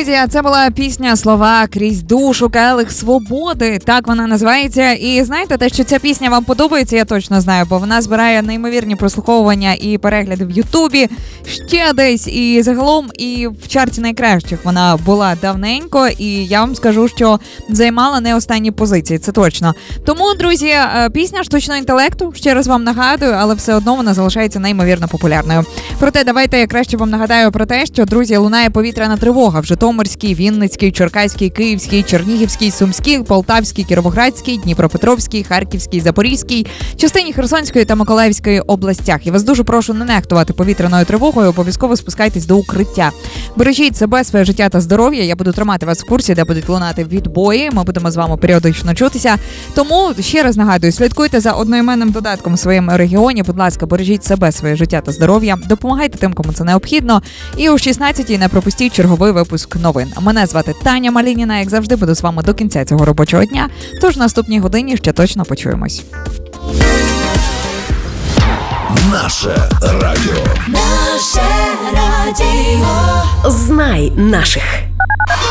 Друзі, це була пісня «Слова крізь душу, келих свободи». Так вона називається. І знаєте, те, що ця пісня вам подобається, я точно знаю, бо вона збирає неймовірні прослуховування і перегляди в Ютубі, ще десь, і загалом, і в чарті найкращих вона була давненько, і я вам скажу, що займала не останні позиції, це точно. Тому, друзі, пісня штучного інтелекту, ще раз вам нагадую, але все одно вона залишається неймовірно популярною. Проте, давайте я краще вам нагадаю про те, що, друзі, лунає повітряна тривога в Житомирській, Вінницькій, Черкаській, Київській, Чернігівській, Сумській, Полтавській, Кіровоградській, Дніпропетровській, Харківській, Запорізькій, частині Херсонської та Миколаївської областях. І вас дуже прошу не нехтувати повітряною тривогою, обов'язково спускайтесь до укриття. Бережіть себе, своє життя та здоров'я. Я буду тримати вас в курсі, де будуть лунати відбої. Ми будемо з вами періодично чутися. Тому, ще раз нагадую, слідкуйте за одноіменним додатком в своєму регіоні. Будь ласка, бережіть себе, своє життя та здоров'я. Допомагайте тим, кому це необхідно. І о 16-й не пропустіть черговий випуск новин. Мене звати Таня Малініна. Як завжди, буду з вами до кінця цього робочого дня. Тож в наступній годині ще точно почуємось. Наше радіо. Наше радіо. Знай наших.